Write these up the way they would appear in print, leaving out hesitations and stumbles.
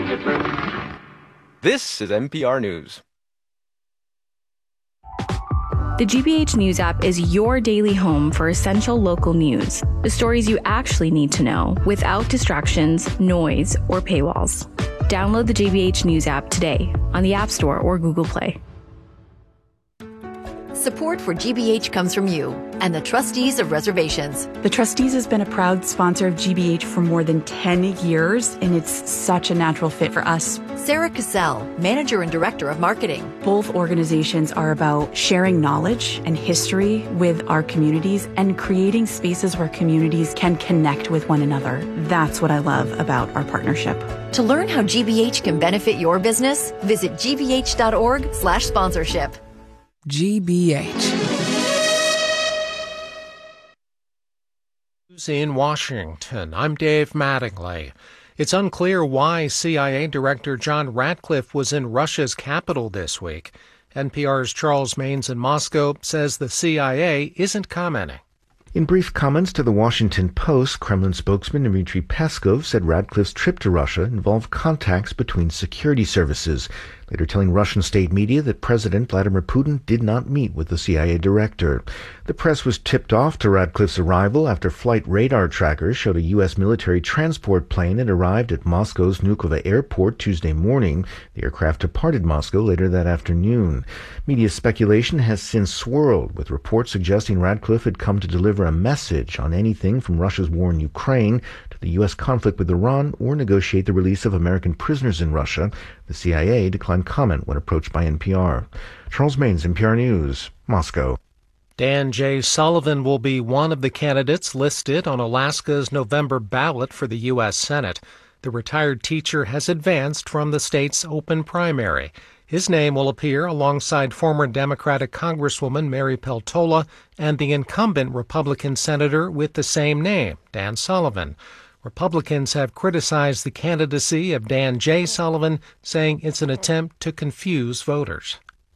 This is NPR News. The GBH News app is your daily home for essential local news. The stories you actually need to know without distractions, noise, or paywalls. Download the GBH News app today on the App Store or Google Play. Support for GBH comes from you and the Trustees of Reservations. The Trustees has been a proud sponsor of GBH for more than 10 years, and it's such a natural fit for us. Sarah Cassell, Manager and Director of Marketing. Both organizations are about sharing knowledge and history with our communities and creating spaces where communities can connect with one another. That's what I love about our partnership. To learn how GBH can benefit your business, visit gbh.org/sponsorship. GBH. In Washington, I'm Dave Mattingly. It's unclear why CIA Director John Ratcliffe was in Russia's capital this week. NPR's Charles Maynes in Moscow says the CIA isn't commenting. In brief comments to the Washington Post, Kremlin spokesman Dmitry Peskov said Ratcliffe's trip to Russia involved contacts between security services, later telling Russian state media that President Vladimir Putin did not meet with the CIA director. The press was tipped off to Ratcliffe's arrival after flight radar trackers showed a U.S. military transport plane had arrived at Moscow's Vnukovo airport Tuesday morning. The aircraft departed Moscow later that afternoon. Media speculation has since swirled, with reports suggesting Ratcliffe had come to deliver a message on anything from Russia's war in Ukraine to the U.S. conflict with Iran or negotiate the release of American prisoners in Russia. The CIA declined comment when approached by NPR. Charles Maynes, NPR News, Moscow. Dan J. Sullivan will be one of the candidates listed on Alaska's November ballot for the U.S. Senate. The retired teacher has advanced from the state's open primary. His name will appear alongside former Democratic Congresswoman Mary Peltola and the incumbent Republican senator with the same name, Dan Sullivan. Republicans have criticized the candidacy of Dan J. Sullivan, saying it's an attempt to confuse voters.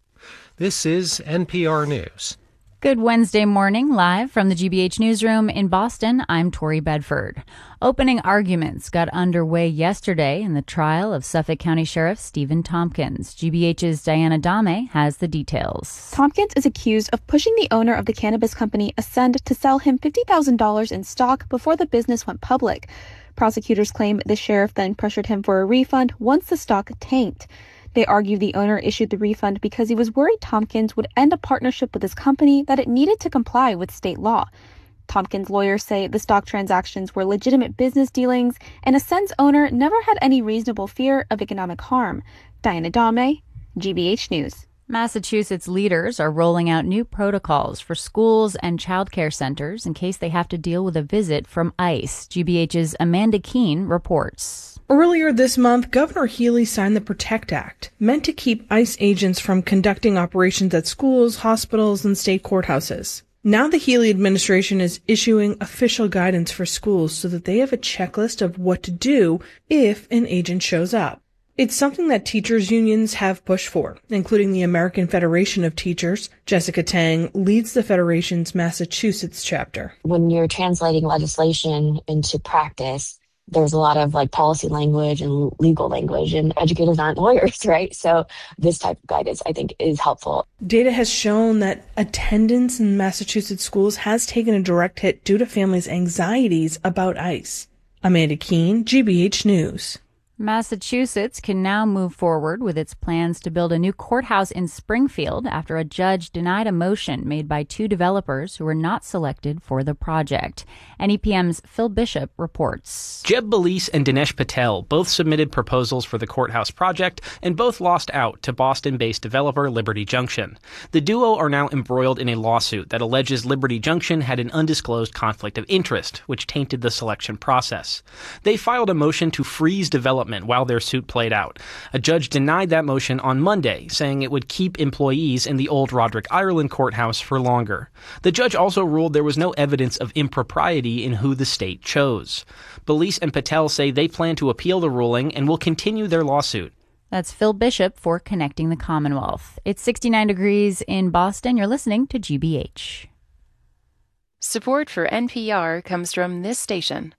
This is NPR News. Good Wednesday morning, live from the GBH Newsroom in Boston. I'm Tori Bedford. Opening arguments got underway yesterday in the trial of Suffolk County Sheriff Stephen Tompkins. GBH's Diana Dame has the details. Tompkins is accused of pushing the owner of the cannabis company Ascend to sell him $50,000 in stock before the business went public. Prosecutors claim the sheriff then pressured him for a refund once the stock tanked. They argue the owner issued the refund because he was worried Tompkins would end a partnership with his company that it needed to comply with state law. Tompkins' lawyers say the stock transactions were legitimate business dealings, and Ascend's owner never had any reasonable fear of economic harm. Diana Dame, GBH News. Massachusetts leaders are rolling out new protocols for schools and childcare centers in case they have to deal with a visit from ICE. GBH's Amanda Keene reports. Earlier this month, Governor Healy signed the PROTECT Act, meant to keep ICE agents from conducting operations at schools, hospitals, and state courthouses. Now the Healy administration is issuing official guidance for schools so that they have a checklist of what to do if an agent shows up. It's something that teachers' unions have pushed for, including the American Federation of Teachers. Jessica Tang leads the Federation's Massachusetts chapter. When you're translating legislation into practice, there's a lot of policy language and legal language, and educators aren't lawyers, right? So this type of guidance, I think, is helpful. Data has shown that attendance in Massachusetts schools has taken a direct hit due to families' anxieties about ICE. Amanda Keene, GBH News. Massachusetts can now move forward with its plans to build a new courthouse in Springfield after a judge denied a motion made by two developers who were not selected for the project. NEPM's Phil Bishop reports. Jeb Belize and Dinesh Patel both submitted proposals for the courthouse project and both lost out to Boston-based developer Liberty Junction. The duo are now embroiled in a lawsuit that alleges Liberty Junction had an undisclosed conflict of interest, which tainted the selection process. They filed a motion to freeze development while their suit played out. A judge denied that motion on Monday, saying it would keep employees in the old Roderick Ireland courthouse for longer. The judge also ruled there was no evidence of impropriety in who the state chose. Belize and Patel say they plan to appeal the ruling and will continue their lawsuit. That's Phil Bishop for Connecting the Commonwealth. It's 69 degrees in Boston. You're listening to GBH. Support for NPR comes from this station.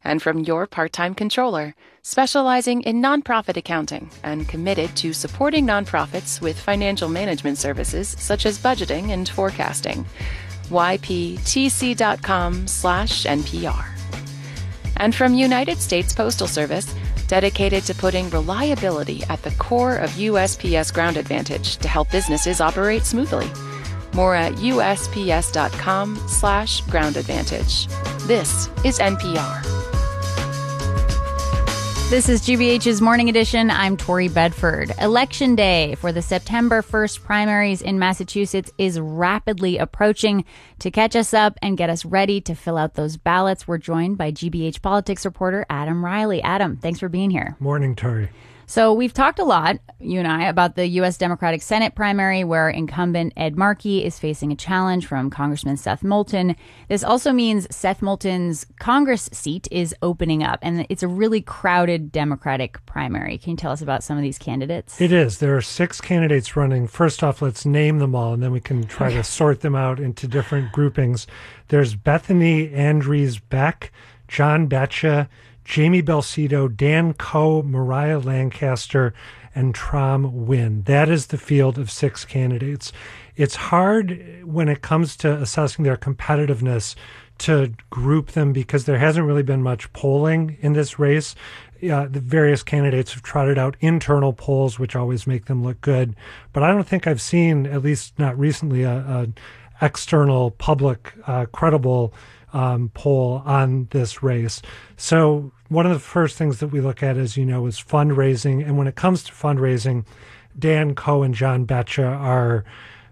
And from your part-time controller, specializing in nonprofit accounting and committed to supporting nonprofits with financial management services such as budgeting and forecasting. yptc.com/NPR. And from United States Postal Service, dedicated to putting reliability at the core of USPS Ground Advantage to help businesses operate smoothly. More at USPS.com/Ground Advantage. This is NPR. This is GBH's Morning Edition. I'm Tori Bedford. Election day for the September 1st primaries in Massachusetts is rapidly approaching. To catch us up and get us ready to fill out those ballots, we're joined by GBH politics reporter Adam Riley. Adam, thanks for being here. Morning, Tori. So we've talked a lot, you and I, about the U.S. Democratic Senate primary where incumbent Ed Markey is facing a challenge from Congressman Seth Moulton. This also means Seth Moulton's Congress seat is opening up, and it's a really crowded Democratic primary. Can you tell us about some of these candidates? It is. There are 6 candidates running. First off, let's name them all, and then we can try to sort them out into different groupings. There's Bethany Andries-Beck, John Betcha, Jamie Belcito, Dan Coe, Mariah Lancaster, and Tram Nguyen. That is the field of 6 candidates. It's hard when it comes to assessing their competitiveness to group them because there hasn't really been much polling in this race. The various candidates have trotted out internal polls, which always make them look good. But I don't think I've seen, at least not recently, a external, public, credible poll on this race. So one of the first things that we look at, as you know, is fundraising. And when it comes to fundraising, Dan Coe and John Betcha are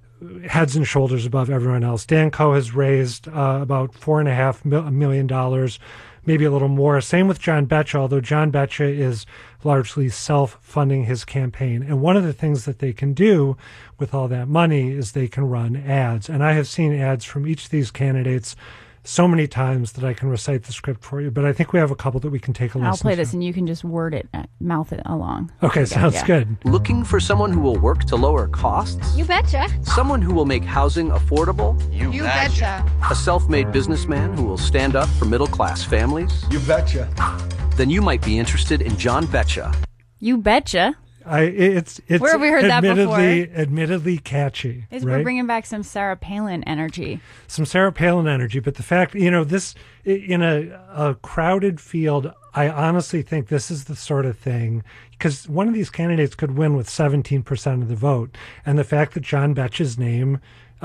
heads and shoulders above everyone else. Dan Coe has raised about $4.5 million, maybe a little more. Same with John Betcha, although John Betcha is largely self-funding his campaign. And one of the things that they can do with all that money is they can run ads. And I have seen ads from each of these candidates so many times that I can recite the script for you, but I think we have a couple that we can take a listen to. I'll play this and you can just word it, mouth it along. Okay, sounds good. Looking for someone who will work to lower costs? You betcha. Someone who will make housing affordable? You betcha. A self-made businessman who will stand up for middle-class families? You betcha. Then you might be interested in John Betcha. You betcha. It's where have we heard that before? Admittedly catchy. Right? We're bringing back some Sarah Palin energy. Some Sarah Palin energy, but the fact, this in a crowded field, I honestly think this is the sort of thing, because one of these candidates could win with 17% of the vote, and the fact that John Betcha's name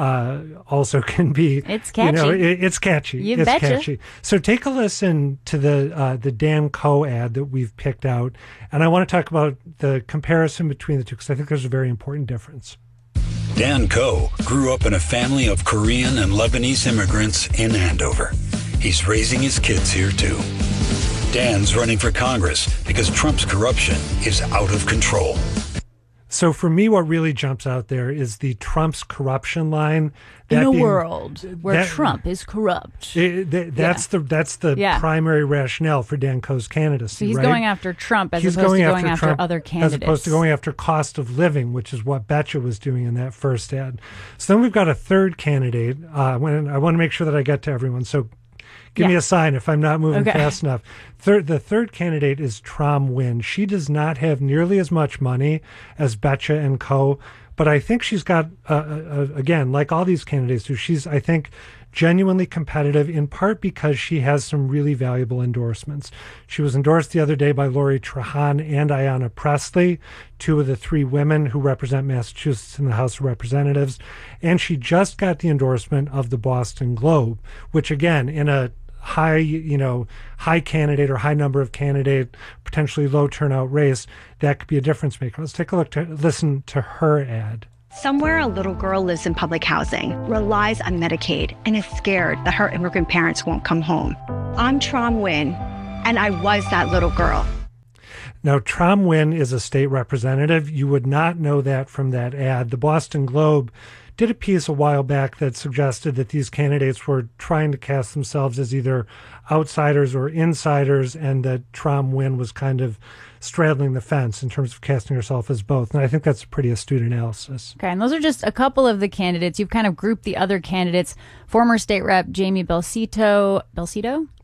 also can be, it's catchy. It's catchy. It's betcha. Catchy. So take a listen to the Dan Coe ad that we've picked out, and I want to talk about the comparison between the two because I think there's a very important difference. Dan Coe grew up in a family of Korean and Lebanese immigrants in Andover. He's raising his kids here too. Dan's running for Congress because Trump's corruption is out of control. So for me, what really jumps out there is the Trump's corruption line. In a world where Trump is corrupt. That's the primary rationale for Dan Coe's candidacy. So he's right? going after Trump as opposed to going after Trump, other candidates. As opposed to going after cost of living, which is what Betcha was doing in that first ad. So then we've got a third candidate. I want to make sure that I get to everyone. So give me a sign if I'm not moving fast enough. The third candidate is Tram Nguyen. She does not have nearly as much money as Betcha and Coe, but I think she's got, again, like all these candidates do, she's, I think, genuinely competitive, in part because she has some really valuable endorsements. She was endorsed the other day by Lori Trahan and Ayanna Pressley, 2 of the 3 women who represent Massachusetts in the House of Representatives, and she just got the endorsement of the Boston Globe, which, again, in a high candidate or high number of candidate, potentially low turnout race, that could be a difference maker. Let's take a listen to her ad. Somewhere a little girl lives in public housing, relies on Medicaid, and is scared that her immigrant parents won't come home. I'm Tram Nguyen, and I was that little girl. Now, Tram Nguyen is a state representative. You would not know that from that ad. The Boston Globe did a piece a while back that suggested that these candidates were trying to cast themselves as either outsiders or insiders, and that Tram Nguyen was kind of straddling the fence in terms of casting herself as both. And I think that's a pretty astute analysis. Okay, and those are just a couple of the candidates. You've kind of grouped the other candidates. Former state rep Jamie Belcito?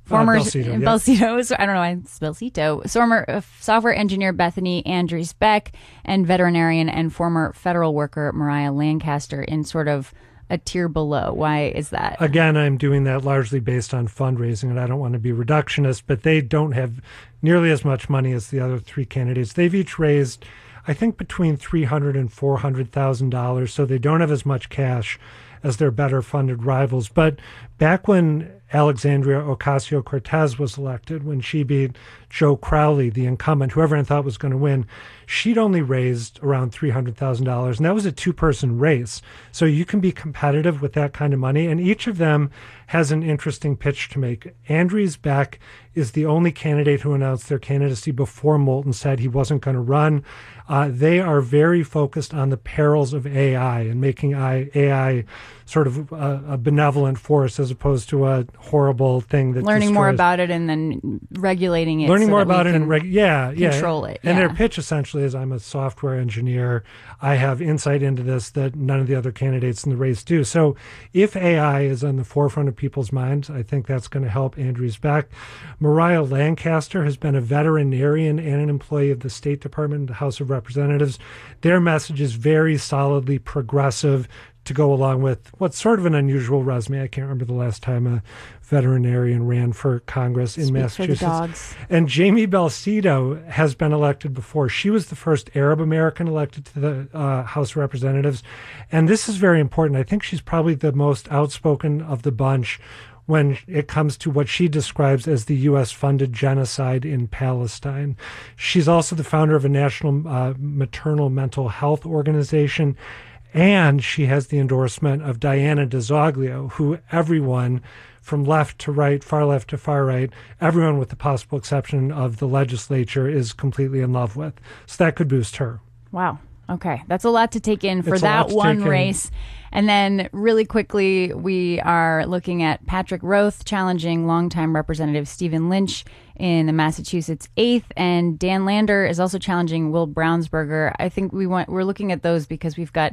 Belsito. I don't know why it's Belsito. Former software engineer Bethany Andrews Beck and veterinarian and former federal worker Mariah Lancaster in sort of a tier below. Why is that? Again, I'm doing that largely based on fundraising, and I don't want to be reductionist, but they don't have nearly as much money as the other three candidates. They've each raised, I think, between $300,000 and $400,000, so they don't have as much cash as their better funded rivals. But back when Alexandria Ocasio-Cortez was elected, when she beat Joe Crowley, the incumbent, who everyone thought was going to win, she'd only raised around $300,000, and that was a two-person race. So you can be competitive with that kind of money, and each of them has an interesting pitch to make. Andrews Beck is the only candidate who announced their candidacy before Moulton said he wasn't going to run. They are very focused on the perils of AI and making AI sort of a benevolent force as opposed to a horrible thing that learning more about it and then regulating it. Learning more about it and control it. And their pitch essentially is, I'm a software engineer. I have insight into this that none of the other candidates in the race do. So if AI is on the forefront of people's minds, I think that's going to help Andrews Beck. Mariah Lancaster has been a veterinarian and an employee of the State Department and the House of Representatives. Their message is very solidly progressive to go along with what's sort of an unusual resume. I can't remember the last time a veterinarian ran for Congress in Massachusetts. For the dogs. And Jamie Belsito has been elected before. She was the first Arab American elected to the House of Representatives. And this is very important. I think she's probably the most outspoken of the bunch when it comes to what she describes as the U.S.-funded genocide in Palestine. She's also the founder of a national maternal mental health organization, and she has the endorsement of Diana DeZoglio, who everyone from left to right, far left to far right, everyone with the possible exception of the legislature is completely in love with. So that could boost her. Wow. Okay. That's a lot to take in for that one race. And then really quickly, we are looking at Patrick Roth challenging longtime Representative Stephen Lynch in the Massachusetts 8th, and Dan Lander is also challenging Will Brownsberger. I think we're looking at those because we've got,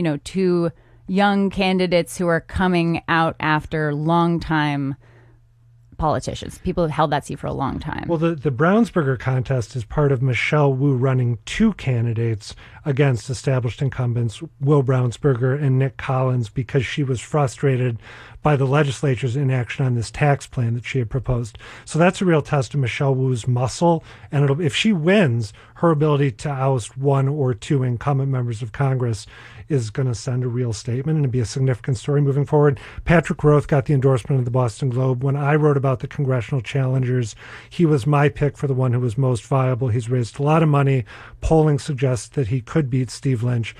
two young candidates who are coming out after longtime politicians. People have held that seat for a long time. Well, the Brownsberger contest is part of Michelle Wu running two candidates against established incumbents, Will Brownsberger and Nick Collins, because she was frustrated by the legislature's inaction on this tax plan that she had proposed. So that's a real test of Michelle Wu's muscle. And if she wins, her ability to oust one or two incumbent members of Congress is going to send a real statement and be a significant story moving forward. Patrick Roth got the endorsement of the Boston Globe. When I wrote about the congressional challengers, he was my pick for the one who was most viable. He's raised a lot of money. Polling suggests that he could beat Steve Lynch,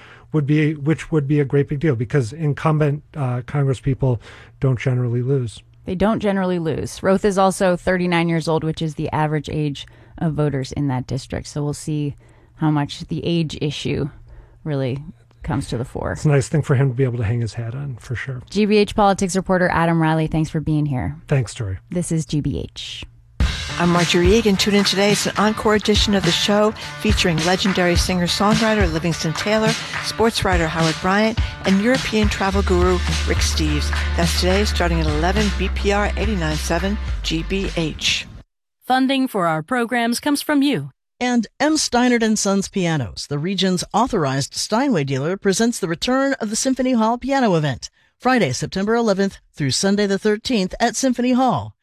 which would be a great big deal because incumbent congresspeople don't generally lose. They don't generally lose. Roth is also 39 years old, which is the average age of voters in that district. So we'll see how much the age issue really comes to the fore. It's a nice thing for him to be able to hang his hat on, for sure. GBH politics reporter Adam Riley, thanks for being here. Thanks, Tori. This is GBH. I'm Marjorie Egan. Tune in today. It's an encore edition of the show featuring legendary singer-songwriter Livingston Taylor, sports writer Howard Bryant, and European travel guru Rick Steves. That's today, starting at 11, BPR 89.7 GBH. Funding for our programs comes from you. And M. Steinert & Sons Pianos, the region's authorized Steinway dealer, presents the return of the Symphony Hall Piano Event, Friday, September 11th through Sunday the 13th at Symphony Hall.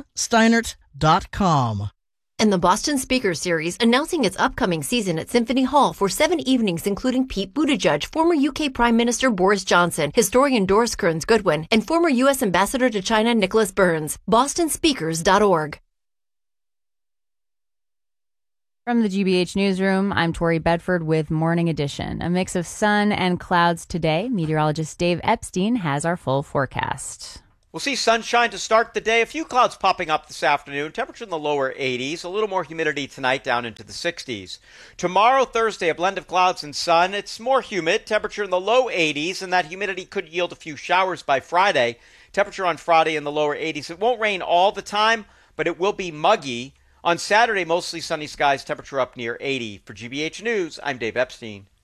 msteinert.com. And the Boston Speaker Series announcing its upcoming season at Symphony Hall for 7 evenings, including Pete Buttigieg, former UK Prime Minister Boris Johnson, historian Doris Kearns Goodwin, and former U.S. Ambassador to China Nicholas Burns. BostonSpeakers.org. From the GBH Newsroom, I'm Tori Bedford with Morning Edition. A mix of sun and clouds today. Meteorologist Dave Epstein has our full forecast. We'll see sunshine to start the day. A few clouds popping up this afternoon. Temperature in the lower 80s. A little more humidity tonight, down into the 60s. Tomorrow, Thursday, a blend of clouds and sun. It's more humid. Temperature in the low 80s, and that humidity could yield a few showers by Friday. Temperature on Friday in the lower 80s. It won't rain all the time, but it will be muggy. On Saturday, mostly sunny skies, temperature up near 80. For GBH News, I'm Dave Epstein.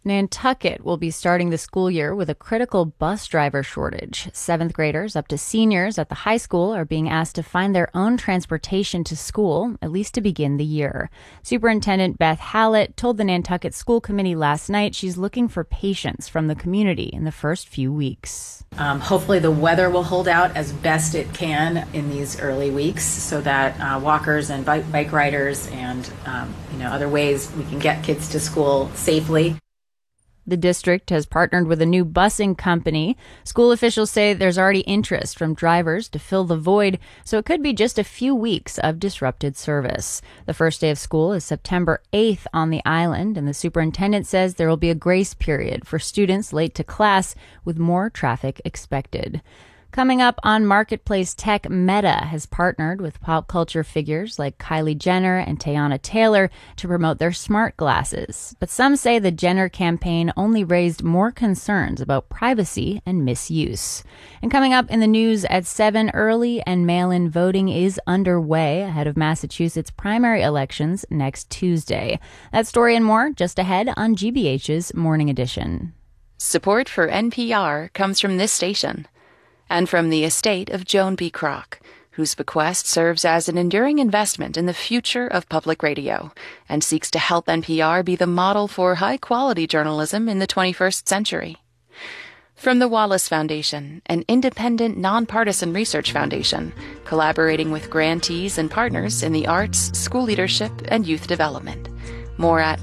Nantucket will be starting the school year with a critical bus driver shortage. 7th graders up to seniors at the high school are being asked to find their own transportation to school, at least to begin the year. Superintendent Beth Hallett told the Nantucket School Committee last night she's looking for patience from the community in the first few weeks. Hopefully the weather will hold out as best it can in these early weeks so that walkers and bike riders and other ways we can get kids to school safely. The district has partnered with a new busing company. School officials say there's already interest from drivers to fill the void, so it could be just a few weeks of disrupted service. The first day of school is September 8th on the island, and the superintendent says there will be a grace period for students late to class with more traffic expected. Coming up on Marketplace Tech, Meta has partnered with pop culture figures like Kylie Jenner and Teyana Taylor to promote their smart glasses. But some say the Jenner campaign only raised more concerns about privacy and misuse. And coming up in the news at 7, early and mail-in voting is underway ahead of Massachusetts primary elections next Tuesday. That story and more just ahead on GBH's Morning Edition. Support for NPR comes from this station and from the estate of Joan B. Kroc, whose bequest serves as an enduring investment in the future of public radio and seeks to help NPR be the model for high-quality journalism in the 21st century. From the Wallace Foundation, an independent, nonpartisan research foundation collaborating with grantees and partners in the arts, school leadership, and youth development. More at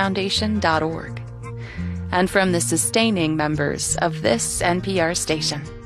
wallacefoundation.org. And from the sustaining members of this NPR station.